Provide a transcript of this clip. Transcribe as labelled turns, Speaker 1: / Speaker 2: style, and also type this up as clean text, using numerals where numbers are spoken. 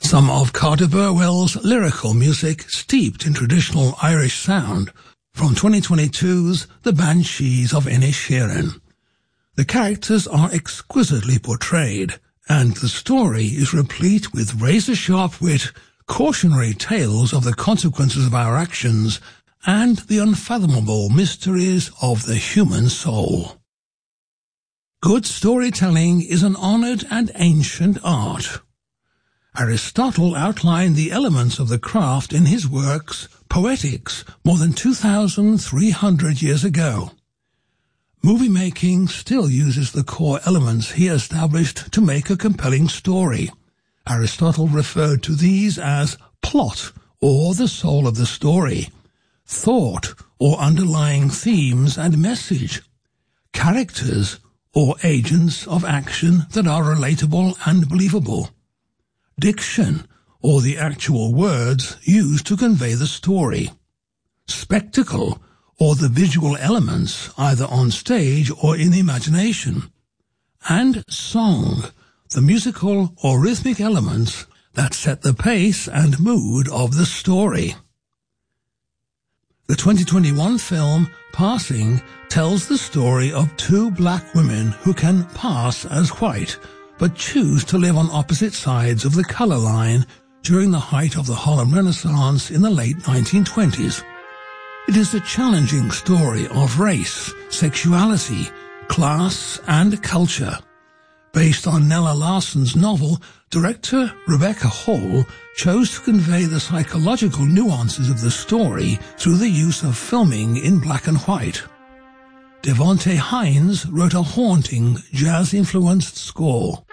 Speaker 1: Some of Carter Burwell's lyrical music steeped in traditional Irish sound from 2022's The Banshees of Inisherin. The characters are exquisitely portrayed, and the story is replete with razor-sharp wit, cautionary tales of the consequences of our actions, and the unfathomable mysteries of the human soul. Good storytelling is an honoured and ancient art. Aristotle outlined the elements of the craft in his works Poetics more than 2,300 years ago. Movie-making still uses the core elements he established to make a compelling story. Aristotle referred to these as plot, or the soul of the story, thought, or underlying themes and message, characters, or agents of action that are relatable and believable, diction, or the actual words used to convey the story, spectacle, or the visual elements either on stage or in imagination, and song, the musical or rhythmic elements that set the pace and mood of the story. The 2021 film Passing tells the story of two black women who can pass as white, but choose to live on opposite sides of the colour line during the height of the Harlem Renaissance in the late 1920s. It is a challenging story of race, sexuality, class, and culture. Based on Nella Larson's novel, director Rebecca Hall chose to convey the psychological nuances of the story through the use of filming in black and white. Devonte Hines wrote a haunting, jazz-influenced score.